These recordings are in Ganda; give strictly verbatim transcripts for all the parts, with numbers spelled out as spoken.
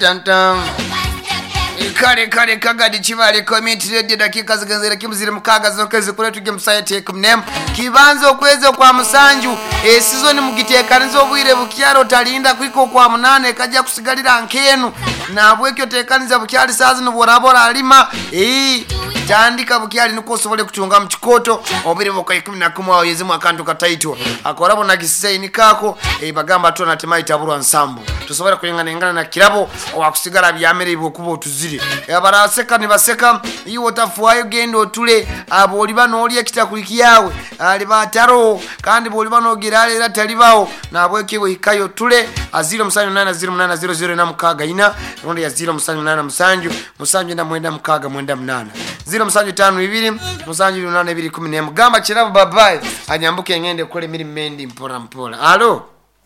Tantam kare kare kagadi chivale community radio dakika zigenzera kimuzire mukaga zokeze kure tuje musayete kumnem kibanzo kweze kwa musanju e season mugitekanizo bwire bukyaro talinda kwiko kwa munane kaja kusigalira nkenu nabwekyo tekaniza bukyali sazi no borabora alima eh tandika bukyali nuko sobole kutunga mchikoto obire boka ikumi na kumwe oyeze mwakantu kataitwa akorabo na gisaini kako e bagamba to natima itaburu ensemble tusobora kuyengana ngana na kirabo wakusigara byamere ibokubo tuzire yabaraseka nibaseka iwo tafuayo gendo tule aboli bano oli ekitakuliki yawe ali bataro kandi boli bano girale era talibawo nabwekewo ikayo tule aziro musanju nane zero munana zero zero na mukaga ina rondi ya zero musanju nane musanju musanju na mwenda mukaga mwenda munana zero musanju tano ibiri musanju nane ibiri kumi na mugamba kirabo babaye anyambuke ngende kole miri mendi mpora mpora alo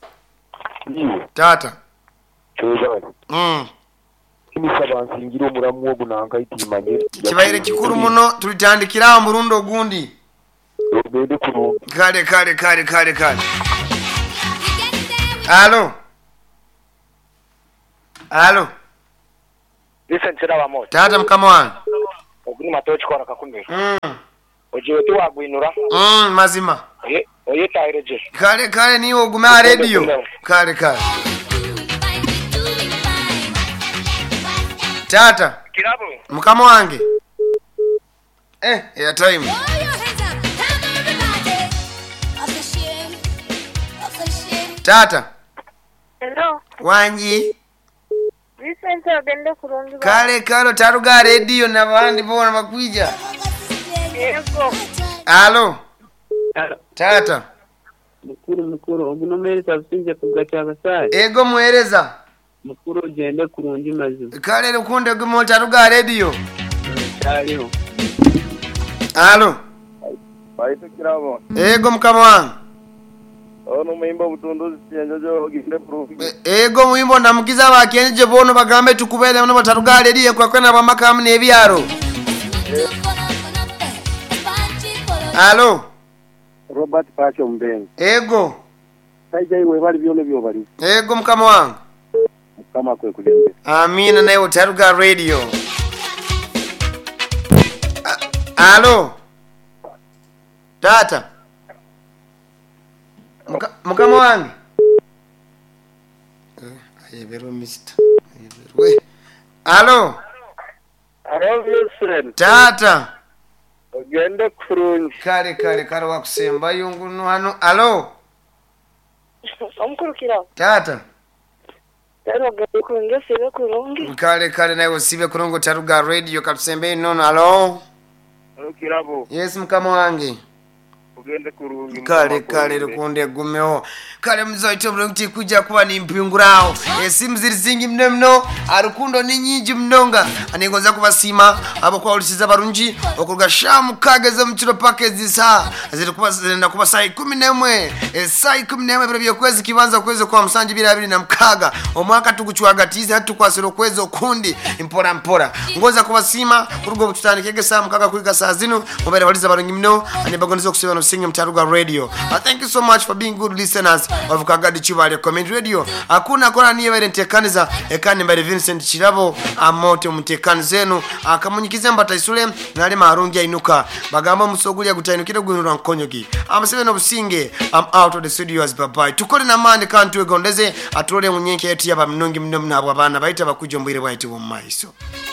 tata mm kimisaba nsingiro muramu wo gunanga itimanye kibaire kikuru muno tulitandikira murundo gundi obede kuru kale kale kale kale kale alo alo listen to that one tata mkama wangu oguni matochi kwa kakunde mm ojiwe tu agwinura mm mazima oye oye taireje kale kale ni oguma radio kale kale tata kirabo mkama wange eh ya time tata hello wanji Vicente ogende kurungi kale kale taruga radio na bandi bona makwija yego alo tata mukuru mukuru obuno mere tabusinje kugacha abasai ego muhereza mukuru ogende kurungi mazima kale rukunde gumo taruga radio taliyo alo baito kirabo ego mkama wangu ono muimba butunduzi cyenjojo oginde proof ego muimbo namukiza bakenje bono bagambe tukubele bano bataruga radio kwa kwena bamakamu nebyaro alo Robert Pacho Mbenga ego saija iwe bali byone byo bali ego mkama wangu kama kwe kulembe amina naye utaruga radio A- alo tata Muka, mukama wangu eh ayebero mister ayebero we alo alo Vincent tata ogende kurungi kale kale kale wakusemba yungu no hano alo omukurukira tata rero ogende kurungi sibe kurungi kale kale naye usibe kurungo taruga radio kasembe nono alo kirabo yes mukama wange ogende kurungi kale kale rukunde gumeo kale mzoito mlonti kuja kuba ni mpingurao esimu ziri zingi mno mno arukundo ni nyingi mnonga aningoza kubasima abo kwa ulisiza barunji okuruga shamu kageze mchiro pake zisa ziri kuba zirenda kuba sai kumi na imwe e sai kumi na imwe biro byokwezi kibanza kwezi kwa msanji bila abiri na mkaga omwaka tukuchwaga tizi hatu kwa siro kwezi okundi mpora mpora ngoza kubasima kurugo bututani kege saa mkaga kuiga saa zinu mubere waliza barungi mno anibagonizo kusiwa no singing Taruga radio. Uh, thank you so much for being good listeners of Kagadi Chivale Comment Radio. Hakuna kona niye bere ntekaniza ekani mbere Vincent Chirabo amote mtekani zenu akamunyikiza mbata isule nali marungi inuka bagamba musoguli ya gutainukira gwinura nkonyogi amasebe no businge I'm out of the studios bye bye tukole na mani kantu egondeze atulole munyenke yetu yaba mnongi mnomna abo abana baita bakujombire bwaiti wo maiso.